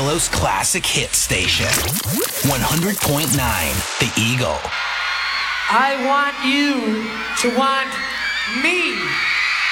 Marshmallows classic hit station. 100.9 The Eagle. I want you to want me.